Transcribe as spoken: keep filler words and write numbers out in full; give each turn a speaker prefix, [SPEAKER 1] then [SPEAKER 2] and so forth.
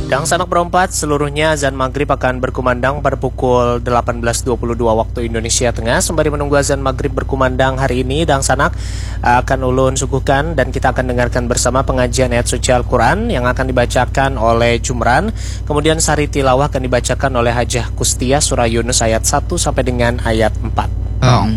[SPEAKER 1] Dan sanak berempat, seluruhnya azan maghrib akan berkumandang pada pukul delapan belas dua puluh dua waktu Indonesia Tengah. Sembari menunggu azan maghrib berkumandang hari ini, dan sanak akan ulun suguhkan dan kita akan dengarkan bersama pengajian ayat suci Al-Quran yang akan dibacakan oleh Jumran. Kemudian sari tilawah akan dibacakan oleh Hajah Kustia surah Yunus ayat satu sampai dengan ayat empat.